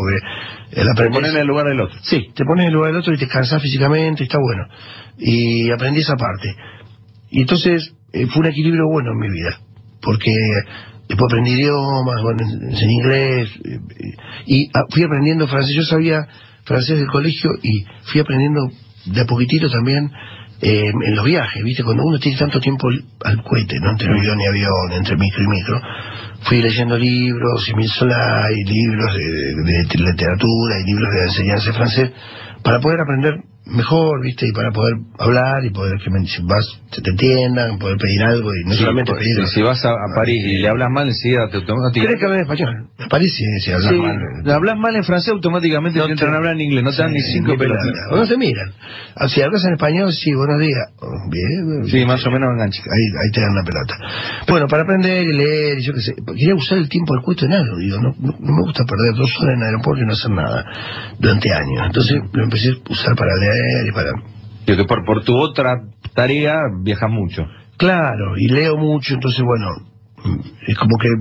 porque te pones en el lugar del otro. Sí, te pones en el lugar del otro y te cansás físicamente, está bueno. Y aprendí esa parte. Y entonces fue un equilibrio bueno en mi vida, porque después aprendí idiomas, bueno, enseñé inglés, y fui aprendiendo francés. Yo sabía francés del colegio y fui aprendiendo de a poquitito también en los viajes, ¿viste? Cuando uno tiene tanto tiempo al cohete, ¿no? Entre avión y avión, entre micro y micro, fui leyendo libros, Emile Zola, y libros de literatura y libros de enseñanza de francés, para poder aprender mejor, ¿viste? Y para poder hablar y poder que si vas, te entiendan, poder pedir algo y no solamente pedir. Si vas a París y le hablas mal, enseguida te automáticamente. ¿Querés que hable en español? En París si hablas mal. Hablas mal en francés, automáticamente no te entran a hablar en inglés, no te dan ni 5 pelotas. O no te miran. Si hablas en español, sí, buenos días. Bien. Sí, más o menos engancha. Ahí te dan la pelota. Bueno, para aprender y leer, y yo qué sé, quería usar el tiempo del cuento en algo, digo, no me gusta perder 2 horas en el aeropuerto y no hacer nada durante años. Entonces lo empecé a usar para leer y para... Que por tu otra tarea viajas mucho. Claro, y leo mucho, entonces bueno, es como que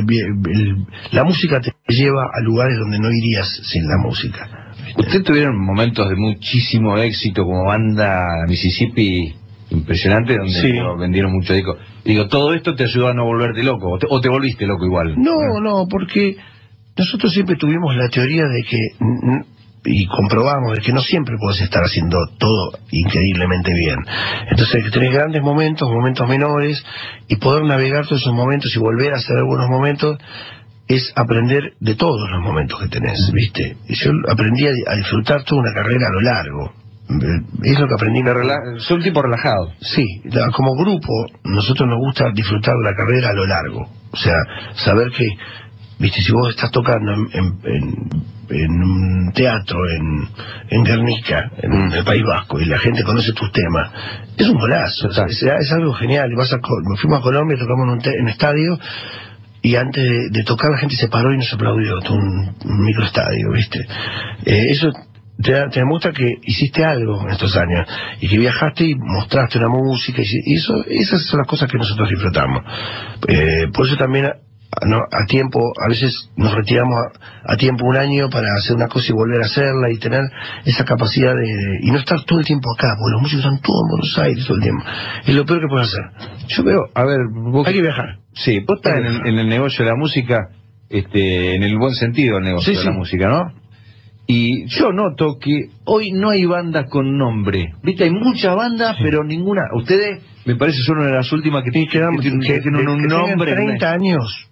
la música te lleva a lugares donde no irías sin la música. Ustedes tuvieron momentos de muchísimo éxito como banda Mississippi, impresionante, donde sí, vendieron muchos discos. Digo, ¿todo esto te ayudó a no volverte loco? ¿O te volviste loco igual? No, porque nosotros siempre tuvimos la teoría de que... y comprobamos de que no siempre puedes estar haciendo todo increíblemente bien. Entonces hay que tener grandes momentos, momentos menores, y poder navegar todos esos momentos y volver a hacer algunos momentos es aprender de todos los momentos que tenés, ¿viste? Y yo aprendí a disfrutar toda una carrera a lo largo. Es lo que aprendí. Soy un tipo relajado. Sí, como grupo nosotros nos gusta disfrutar la carrera a lo largo. O sea, saber que, ¿viste? Si vos estás tocando en un teatro en Guernica, en el País Vasco, y la gente conoce tus temas, es un golazo, es algo genial. Nos fuimos a Colombia, tocamos en un estadio, y antes de tocar la gente se paró y nos aplaudió, todo un microestadio, ¿viste? Eso te demuestra que hiciste algo en estos años, y que viajaste y mostraste una música, y esas son las cosas que nosotros disfrutamos. Por eso también a tiempo, a veces nos retiramos a tiempo un año para hacer una cosa y volver a hacerla, y tener esa capacidad y no estar todo el tiempo acá, porque los músicos están todos en Buenos Aires todo el tiempo. Es lo peor que puedes hacer. Yo veo, a ver, hay que viajar. Sí, vos estás en el negocio de la música, en el buen sentido del negocio de la música, ¿no? Y yo noto que hoy no hay bandas con nombre. ¿Viste? Hay muchas bandas, pero ninguna. Ustedes, me parece, son una de las últimas que tienen un nombre. 30 años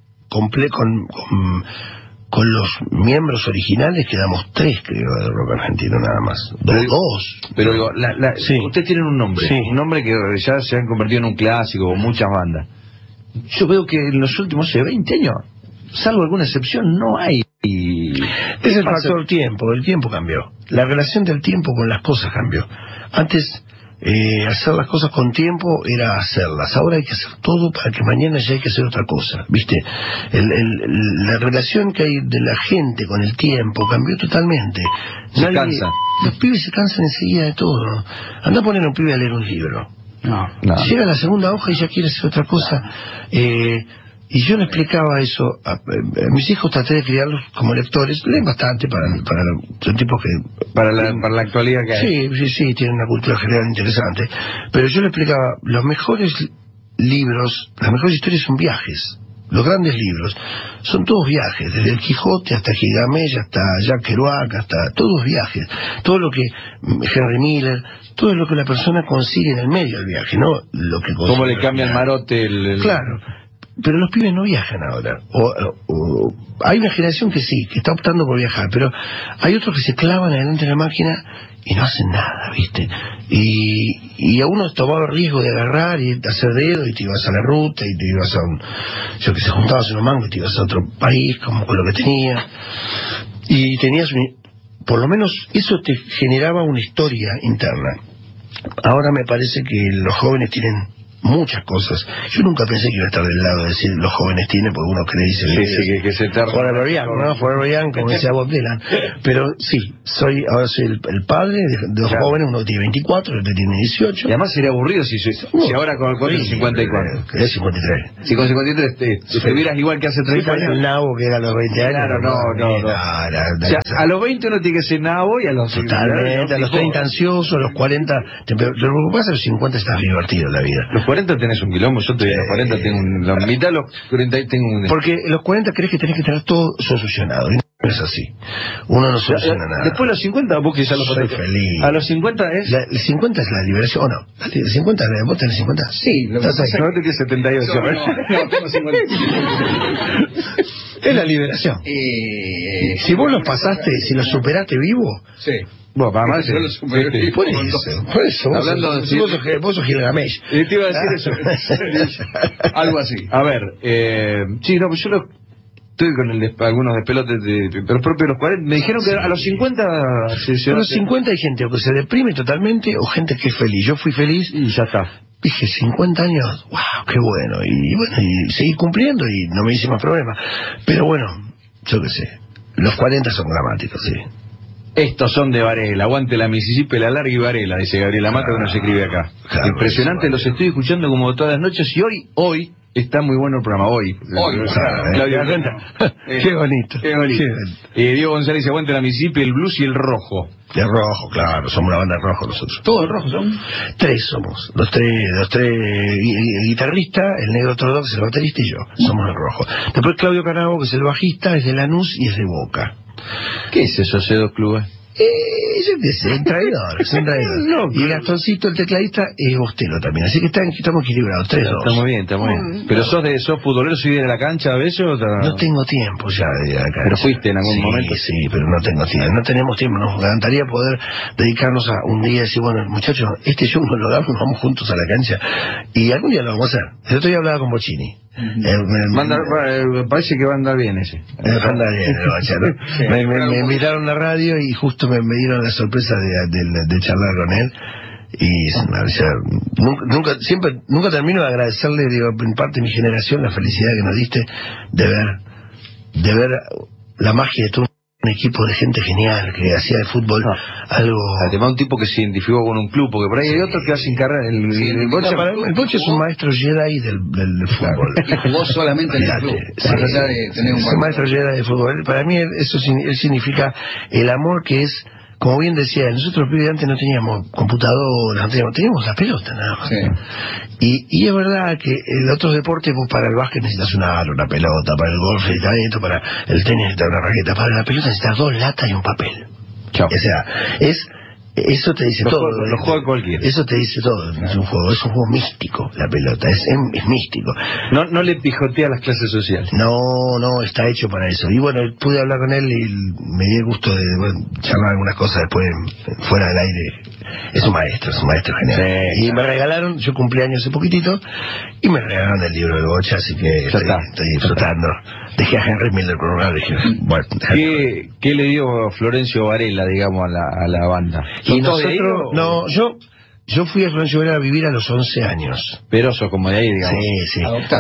con los miembros originales quedamos 3, creo, de rock argentino nada más. Dos. Pero digo, sí, ustedes tienen un nombre. Sí. Un nombre que ya se han convertido en un clásico con muchas bandas. Yo veo que en los últimos 20 años, salvo alguna excepción, no hay. Es el factor tiempo. El tiempo cambió. La relación del tiempo con las cosas cambió. Antes hacer las cosas con tiempo era hacerlas. Ahora hay que hacer todo para que mañana ya hay que hacer otra cosa, ¿viste? La relación que hay de la gente con el tiempo cambió totalmente. Se cansa. Los pibes se cansan enseguida de todo. Anda a poner a un pibe a leer un libro. No. Llega a la segunda hoja y ya quiere hacer otra cosa. Y yo le explicaba eso a mis hijos, traté de criarlos como lectores, leen bastante son tipos que... Para la actualidad que hay. Sí, tienen una cultura general interesante. Pero yo le explicaba, los mejores libros, las mejores historias son viajes. Los grandes libros son todos viajes, desde el Quijote hasta Gilgamesh, hasta Jack Kerouac, hasta todos viajes. Todo lo que Henry Miller, todo lo que la persona consigue en el medio del viaje, no lo que consigue. ¿Cómo le cambia el marote Claro. Pero los pibes no viajan ahora. Hay una generación que sí, que está optando por viajar, pero hay otros que se clavan adelante de la máquina y no hacen nada, ¿viste? Y a uno tomaba el riesgo de agarrar y de hacer dedo, y te ibas a la ruta, y te ibas yo que se juntabas unos mangos y te ibas a otro país, como con lo que tenías. Y tenías, por lo menos, eso te generaba una historia interna. Ahora me parece que los jóvenes tienen muchas cosas. Yo nunca pensé que iba a estar del lado de decir los jóvenes tienen, porque uno cree dice que se tarda. Forever Young, ¿no? Forever Young, como decía Bob Dylan. Pero sí, ahora soy el padre de dos jóvenes, uno tiene 24, otro tiene 18. Y además sería aburrido si ahora con 54. Es 53. Si con 53 estuvieras igual que hace 30 años. El nabo que era a los 20 años. Claro, no. O sea, a los 20 uno tiene que ser nabo y a los... Totalmente, a los 30 ansioso, a los 40... Lo que pasa es que a los 50 estás divertido en la vida. Los 40 tenés un quilombo, yo todavía a los 40 tengo la mitad, los 40 tengo un... Porque los 40 crees que tenés que tener todo solucionado, y no es así. Uno no soluciona nada. Después de los 50 vos que ya los soy feliz. A los 50 es... El 50 es la liberación, ¿o no? ¿El 50? ¿Vos tenés 50? Sí. No tenés 78. No, tengo 50. Es la liberación. Si vos los pasaste, si los superaste vivo... Sí. Bueno, para más, por eso vos sos Gilgamesh. Te iba a decir eso. Algo así. A ver, sí, no, yo estoy con algunos despelotes pero propio de los 40. Me dijeron que a los 50 a los 50 hay gente o que se deprime totalmente o gente que es feliz. Yo fui feliz y ya está. Dije, 50 años, wow, qué bueno. Y bueno, y seguí cumpliendo y no me hice más problemas. Pero bueno, yo qué sé, los 40 son dramáticos, sí. Estos son de Varela, aguante la Mississippi, la larga y Varela, dice Gabriela Mata, que nos escribe acá. Claro, impresionante, los estoy escuchando como todas las noches y hoy está muy bueno el programa, hoy. Claudia Cuenta. Qué bonito. Qué bonito. Diego González dice, aguante la Mississippi, el blues y el rojo. El rojo, claro, somos una banda de rojo nosotros. ¿Todos rojos son? Tres somos, los tres, el guitarrista, el negro ortodoxo, el baterista y yo, somos el rojo. Después Claudio Canavo, que es el bajista, es de Lanús y es de Boca. ¿Qué es eso, esos dos clubes? Yo qué sé, un traidor. Y Gastoncito, el tecladista, es bostero también, así que estamos equilibrados, 3-2. Está muy bien. ¿Pero sos futbolero, soy de la cancha a veces o No tengo tiempo ya de ir a la cancha. ¿Pero fuiste en algún momento? Sí, pero no tengo tiempo, no tenemos tiempo, nos encantaría poder dedicarnos a un día y decir, bueno, muchachos, este show nos lo damos, vamos juntos a la cancha, y algún día lo vamos a hacer. El otro día hablaba con Bocini. Parece que va a andar bien ese. Me invitaron a la radio y justo me dieron la sorpresa de charlar con él. Y nunca termino de agradecerle, digo, en parte de mi generación, la felicidad que nos diste de ver la magia de todo un equipo de gente genial que hacía de fútbol algo. Además, un tipo que se identificó con un club, porque por ahí hay otros que hacen carrera. El Bocha es un maestro Jedi del fútbol. Y jugó solamente en el club, más allá de tener un maestro Jedi de fútbol. Para mí, eso significa el amor que es. Como bien decía, nosotros antes no teníamos computadoras, teníamos la pelota nada más. Sí. Y es verdad que en otros deportes, vos para el básquet necesitas una pelota, para el golf necesitas esto, para el tenis necesitas una raqueta, para la pelota necesitas 2 latas y un papel. Chao. O sea, eso te dice todo. Lo juega cualquiera. Eso te dice todo. Claro. Es un juego místico, la pelota, es místico. No le pijotea las clases sociales. No, está hecho para eso. Y bueno, pude hablar con él y me di el gusto de charlar algunas cosas después fuera del aire. Es un maestro genial. Sí, y me regalaron, yo cumplí años hace poquitito, y me regalaron el libro de Bocha, así que estoy disfrutando. Dejé a Henry Miller por un lado, dije, bueno. ¿Qué le dio Florencio Varela, digamos, a la banda? Y nosotros, yo fui a Florencio Varela a vivir a los 11 años. Pero sos como de ahí, digamos. Sí.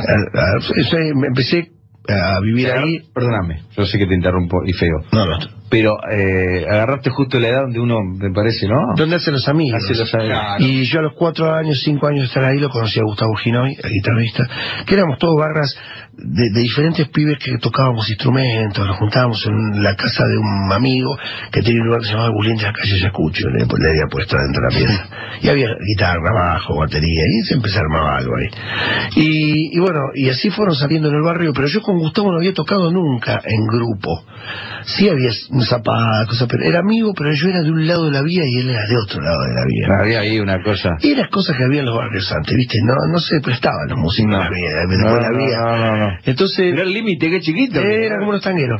Me empecé a vivir ahí. Perdóname, yo sé que te interrumpo y feo. No. Pero agarraste justo la edad donde uno, me parece, ¿no? Donde hacen los amigos. Claro. Y yo a los 4 años, 5 años de estar ahí, lo conocí a Gustavo Ginoy, el guitarrista, que éramos todos barras de diferentes pibes que tocábamos instrumentos, nos juntábamos en la casa de un amigo que tenía un lugar que se llamaba Bulín de la calle Yacucho, le había puesto adentro de la pieza. Y había guitarra, bajo, batería, y se empezó a armar algo ahí. Y bueno, y así fueron saliendo en el barrio, pero yo con Gustavo no había tocado nunca en grupo. Sí había zapadas, cosas, pero era amigo, pero yo era de un lado de la vía y él era de otro lado de la vía. Había ahí una cosa. Y las cosas que había en los barrios antes, ¿viste? No se prestaban los músicos en la vía. No. Entonces. Era el límite, qué chiquito. Era como unos tangueros.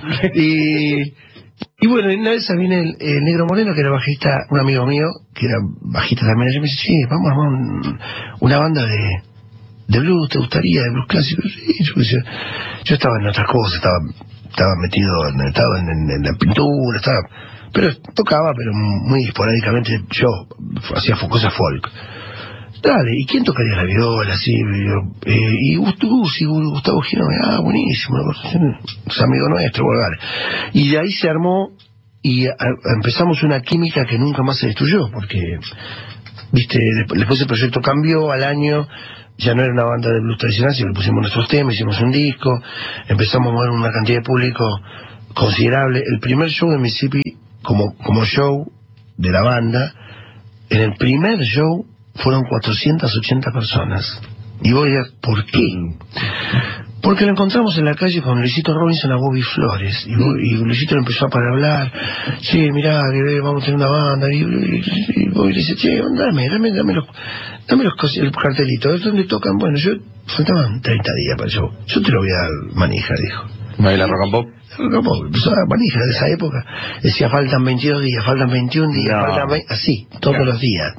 Y bueno, una vez viene el Negro Moreno, que era bajista, un amigo mío, que era bajista también. Y me dice, sí, vamos a armar una banda de blues, ¿te gustaría? De blues clásico. Sí, yo estaba en otras cosas, estaba metido en la pintura, pero tocaba, pero muy esporádicamente. Yo hacía cosas folk. Dale, ¿y quién tocaría la viola? Sí, y Gustavo Gino, buenísimo, es amigo nuestro, bueno, dale. Y de ahí se armó y empezamos una química que nunca más se destruyó, porque, viste, después el proyecto cambió al año, ya no era una banda de blues tradicional, sino que pusimos nuestros temas, hicimos un disco, empezamos a mover una cantidad de público considerable. El primer show de Mississippi, como show de la banda, en el primer show fueron 480 personas. Y voy a decir, ¿por qué? Porque lo encontramos en la calle con Luisito Robinson a Bobby Flores. Y Luisito le empezó para hablar. Che, mirá, vamos a tener una banda. Y Bobby le dice, che, dame el cartelito. ¿Dónde tocan? Bueno, faltaban 30 días para el show. Yo te lo voy a dar manija, dijo. ¿La Rock and Pop? Empezó a dar manija de esa época. Decía, faltan 22 días, faltan 21 días, faltan 20, así, todos los días.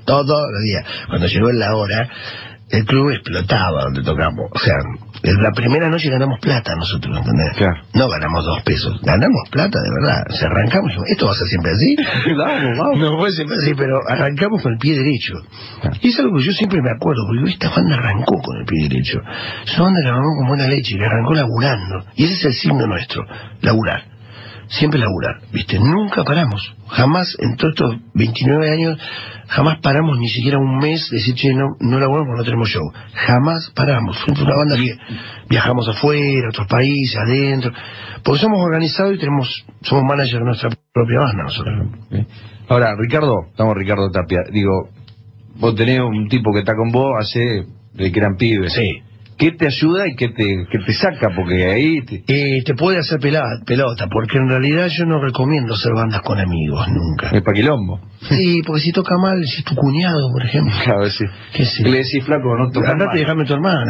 Cuando llegó la hora, el club explotaba donde tocamos. O sea, en la primera noche ganamos plata nosotros, ¿entendés? Claro. No ganamos 2 pesos, ganamos plata de verdad. O sea, arrancamos y dijimos, ¿esto va a ser siempre así? Vamos. No fue siempre así, pero arrancamos con el pie derecho. Claro. Y es algo que yo siempre me acuerdo, porque esta banda arrancó con el pie derecho. Es una banda que arrancó con buena leche, que arrancó laburando. Y ese es el signo nuestro, laburar. Siempre laburar, ¿viste? Nunca paramos. Jamás, en todos estos 29 años, jamás paramos ni siquiera un mes de decir, che, no laburamos porque no tenemos show. Jamás paramos. Fuimos una banda que viajamos afuera, a otros países, adentro. Porque somos organizados y somos managers de nuestra propia banda nosotros. Ahora, estamos Ricardo Tapia. Digo, vos tenés un tipo que está con vos hace de que eran pibes. Sí. ¿Qué te ayuda y qué te saca? Porque ahí te puede hacer pelota, porque en realidad yo no recomiendo hacer bandas con amigos, nunca. Es pa' quilombo. Sí, porque si toca mal, si es tu cuñado, por ejemplo. Claro, sí. ¿Qué sé? Le decís, flaco, no toca mal. Andate y dejame a tu hermana.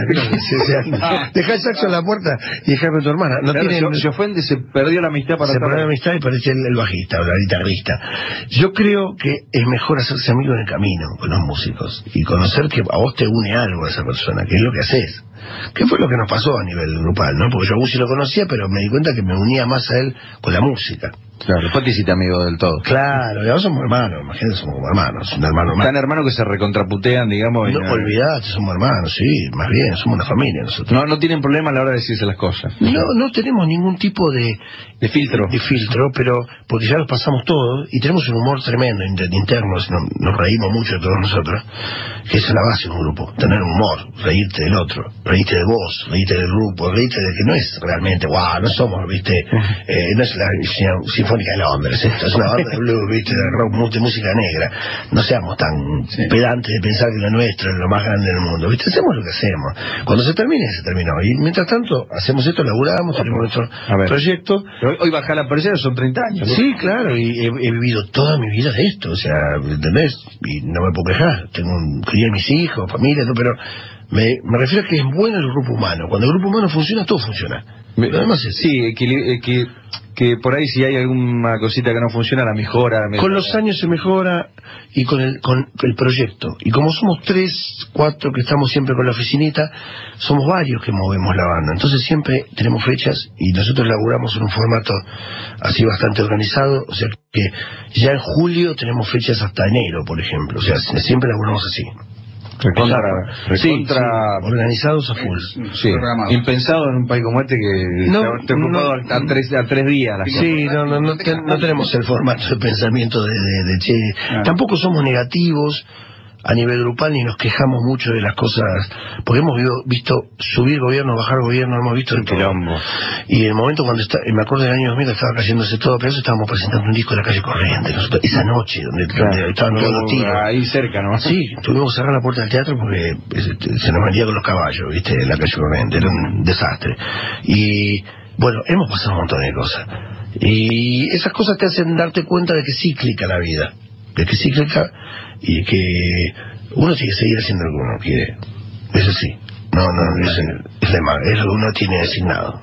Dejá el saxo en la puerta y dejame a tu hermana. No claro, tiene... se ofende, se perdió la amistad para Se perdió la amistad y parece el bajista o la guitarrista. Yo creo que es mejor hacerse amigo en el camino con los músicos y conocer que a vos te une algo a esa persona, que es lo que haces. ¿Qué fue lo que nos pasó a nivel grupal, no? Porque yo a Guzzi lo conocía, pero me di cuenta que me unía más a él con la música. Claro, después te hiciste amigo del todo. Claro, y ahora somos hermanos, imagínate, somos como hermanos, un hermano más. Tan hermanos que se recontraputean, digamos. No, olvidate, somos hermanos, sí, más bien, somos una familia nosotros. No tienen problema a la hora de decirse las cosas. No tenemos ningún tipo de filtro. De filtro, pero porque ya los pasamos todos y tenemos un humor tremendo interno, nos reímos mucho de todos nosotros, que esa es la base de un grupo, tener humor, reírte del otro, reírte de vos, reírte del grupo, reírte de que no es realmente, no somos, viste, no es la Sinfónica de Londres, esto es una banda de blues, viste, de rock, de música negra, no seamos tan pedantes de pensar que lo nuestro es lo más grande del mundo, viste, hacemos lo que hacemos, cuando se termine, se terminó, y mientras tanto, hacemos esto, laburamos, tenemos nuestro proyecto. Hoy bajar la persiana son 30 años. ¿no? Sí, claro, y he vivido toda mi vida de esto, o sea, ¿entendés? Y no me puedo quejar, crié a mis hijos, familia, pero me refiero a que es bueno el grupo humano. Cuando el grupo humano funciona, todo funciona. Además sí, que por ahí si hay alguna cosita que no funciona, la mejora. Con los años se mejora y con el proyecto. Y como somos 3, 4 que estamos siempre con la oficinita, somos varios que movemos la banda. Entonces siempre tenemos fechas y nosotros laburamos en un formato así bastante organizado. O sea que ya en julio tenemos fechas hasta enero, por ejemplo. O sea, siempre laburamos así. Recontra organizados a full. Sí. Impensado en un país como este que te ocupado a 3 días. Sí, no tenemos el formato de pensamiento de che. Tampoco somos negativos a nivel grupal ni nos quejamos mucho de las cosas, porque hemos visto subir gobierno, bajar gobierno, hemos visto el quilombo. Y en el momento cuando me acuerdo del año 2000 estaba cayéndose todo, pero eso estábamos presentando un disco en la calle Corrientes, nosotros, esa noche donde estaban todos los tiros. Ahí cerca, ¿no? Sí, tuvimos que cerrar la puerta del teatro porque se nos vendía con los caballos, viste, en la calle Corrientes, era un desastre. Y bueno, hemos pasado un montón de cosas. Y esas cosas te hacen darte cuenta de que es cíclica la vida, de que es cíclica y que uno tiene que seguir haciendo lo que uno quiere. Eso sí, es lo que uno tiene designado.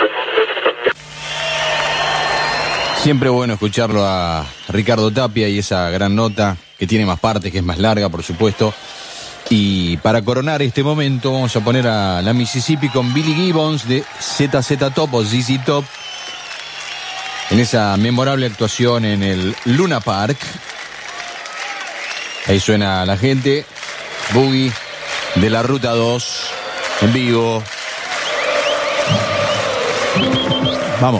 Siempre bueno escucharlo a Ricardo Tapia y esa gran nota que tiene más partes, que es más larga, por supuesto. Y para coronar este momento vamos a poner a la Mississippi con Billy Gibbons de ZZ Top o ZZ Top en esa memorable actuación en el Luna Park. Ahí suena la gente, Boogie, de la Ruta 2 en vivo. Vamos.